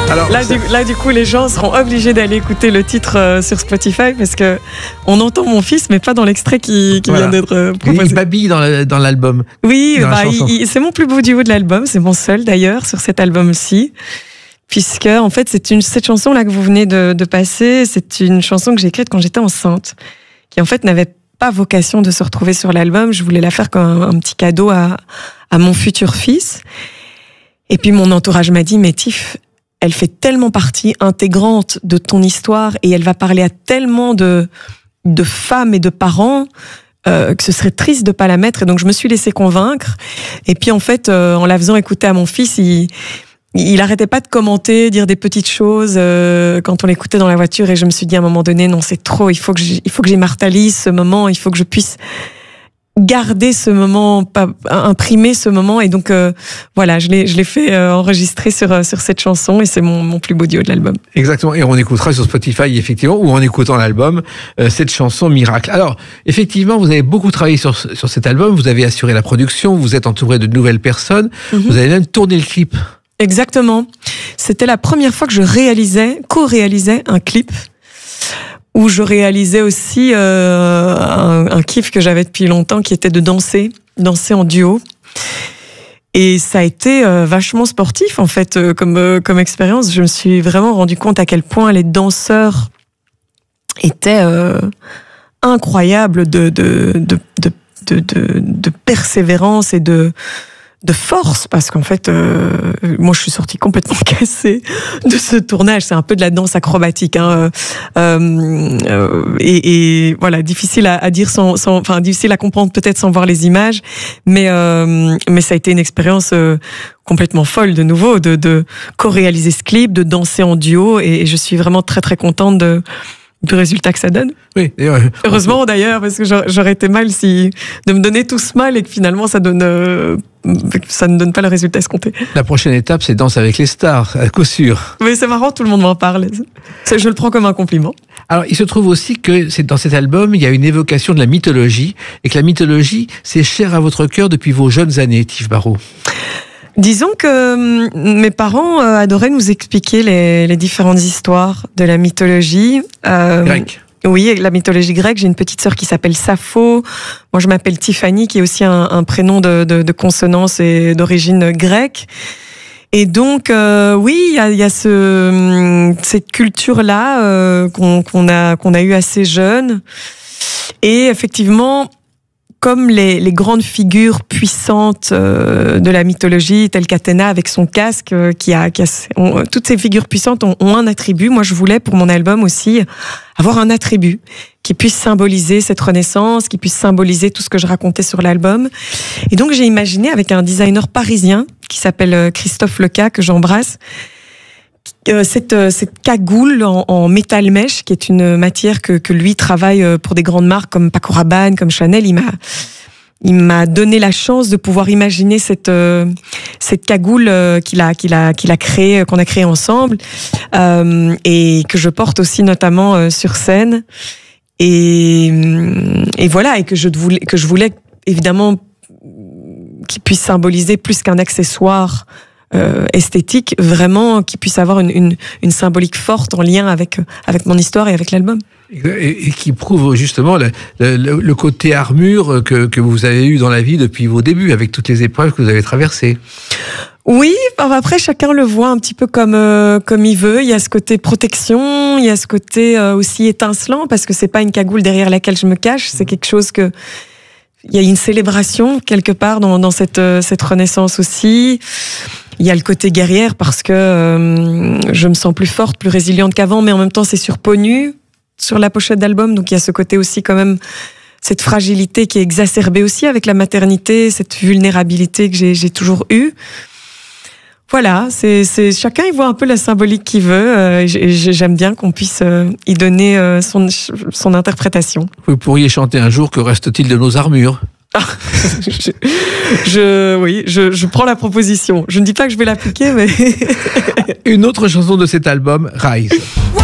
Alors, là, du coup, les gens seront obligés d'aller écouter le titre sur Spotify parce que on entend mon fils, mais pas dans l'extrait qui vient d'être proposé. Il babille dans l'album. Oui, c'est mon plus beau duo de l'album. C'est mon seul d'ailleurs sur cet album-ci. Puisque, en fait, cette chanson-là que vous venez de passer, c'est une chanson que j'ai écrite quand j'étais enceinte, qui en fait n'avait pas vocation de se retrouver sur l'album. Je voulais la faire comme un petit cadeau à mon futur fils. Et puis mon entourage m'a dit, mais Tiff, elle fait tellement partie intégrante de ton histoire et elle va parler à tellement de femmes et de parents que ce serait triste de pas la mettre. Et donc je me suis laissée convaincre. Et puis en fait, en la faisant écouter à mon fils, il arrêtait pas de commenter, dire des petites choses quand on l'écoutait dans la voiture. Et je me suis dit à un moment donné, non, c'est trop. Il faut que j'immortalise ce moment. Il faut que je puisse garder ce moment, imprimer ce moment. Et donc voilà, je l'ai fait enregistrer sur cette chanson et c'est mon plus beau duo de l'album. Exactement, et on écoutera sur Spotify effectivement, ou en écoutant l'album, cette chanson Miracle. Alors effectivement, vous avez beaucoup travaillé sur cet album, vous avez assuré la production, vous êtes entouré de nouvelles personnes, vous avez même tourné le clip. Exactement, c'était la première fois que je co-réalisais un clip où je réalisais aussi un kiff que j'avais depuis longtemps, qui était de danser en duo. Et ça a été vachement sportif, en fait, comme expérience. Je me suis vraiment rendu compte à quel point les danseurs étaient incroyables de persévérance et de force, parce qu'en fait, moi je suis sortie complètement cassée de ce tournage. C'est un peu de la danse acrobatique, hein, et voilà, difficile à dire enfin difficile à comprendre peut-être sans voir les images, mais ça a été une expérience complètement folle de nouveau, de co-réaliser ce clip, de danser en duo, et je suis vraiment très très contente du résultat que ça donne. Oui, heureusement d'ailleurs, parce que j'aurais été mal de me donner tout ce mal et que finalement ça ne donne pas le résultat escompté. La prochaine étape, c'est Danse avec les stars, à coup sûr. Mais c'est marrant, tout le monde m'en parle. Je le prends comme un compliment. Alors, il se trouve aussi que dans cet album, il y a une évocation de la mythologie, et que la mythologie, c'est cher à votre cœur depuis vos jeunes années, Tiff Barraud. Disons que mes parents adoraient nous expliquer les différentes histoires de la mythologie. Grecque. Oui, la mythologie grecque. J'ai une petite sœur qui s'appelle Sappho. Moi, je m'appelle Tiffany, qui est aussi un prénom de consonance et d'origine grecque. Et donc, oui, il y a cette culture-là qu'on a eu assez jeune. Et effectivement, comme les grandes figures puissantes de la mythologie, telles qu'Athéna avec son casque, toutes ces figures puissantes ont un attribut. Moi, je voulais pour mon album aussi avoir un attribut qui puisse symboliser cette renaissance, qui puisse symboliser tout ce que je racontais sur l'album. Et donc, j'ai imaginé avec un designer parisien qui s'appelle Christophe Leca, que j'embrasse, cette cagoule en métal mèche, qui est une matière que lui travaille pour des grandes marques comme Paco Rabanne, comme Chanel. Il m'a donné la chance de pouvoir imaginer cette cagoule qu'il a créée, qu'on a créée ensemble, et que je porte aussi notamment sur scène. Et voilà, et que je voulais évidemment qu'il puisse symboliser plus qu'un accessoire esthétique, vraiment qu'il puisse avoir une symbolique forte en lien avec mon histoire et avec l'album. Et qui prouve justement le côté armure que vous avez eu dans la vie depuis vos débuts, avec toutes les épreuves que vous avez traversées. Oui, après chacun le voit un petit peu comme il veut. Il y a ce côté protection, il y a ce côté aussi étincelant, parce que c'est pas une cagoule derrière laquelle je me cache, c'est quelque chose que... Il y a une célébration quelque part dans cette renaissance aussi. Il y a le côté guerrière, parce que je me sens plus forte, plus résiliente qu'avant, mais en même temps c'est sur peau nue sur la pochette d'album, donc il y a ce côté aussi quand même, cette fragilité qui est exacerbée aussi avec la maternité, cette vulnérabilité que j'ai toujours eue. Voilà, c'est chacun il voit un peu la symbolique qu'il veut. J'aime bien qu'on puisse y donner son interprétation. Vous pourriez chanter un jour « Que reste-t-il de nos armures » ? Je prends la proposition. Je ne dis pas que je vais l'appliquer, mais... Une autre chanson de cet album, Rise.